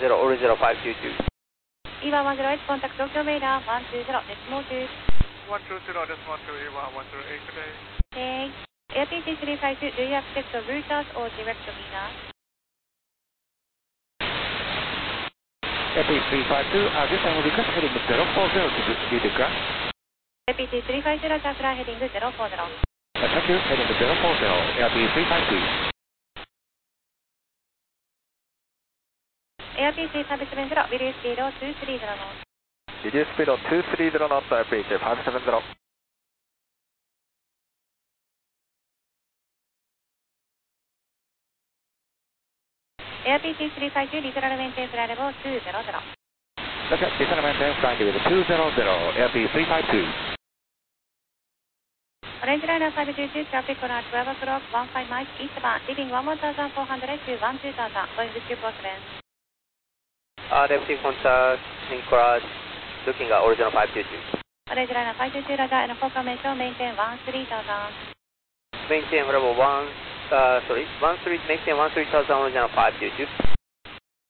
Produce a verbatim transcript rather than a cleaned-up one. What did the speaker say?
zero, original five two two. E one one zero eight, contact Tokyo Radar one two zero, decimal two. one two zero, decimal two, E one one zero eight, good day. Okay. Air P C three five two, do you accept the routers or direct to Mina? Air P C three five two, uh, this time we request heading zero four zero to the speed craft. Air P C three five zero, Chakra heading zero four zero. Uh, thank you, heading zero four zero, Air P C three five two. Air P C five seven zero, release speed two three zero knots. Reduce speed of two three zero knots, Air P C five seven zero. Air P C three five two, literal maintain flight level two zero zero. Okay, literal maintain flight level two zero zero, Air P C three five two. Orange Liner five two two, traffic on at twelve o'clock, fifteen miles eastbound, leaving one one four hundred to one two thousand, going to Q-Post lane. Uh, deputy contact, encourage, looking at original five two two. Orange Liner five two two, radar and confirmation, maintain one three thousand. Maintain level one, uh, sorry, one three, maintain one three thousand, original five two two.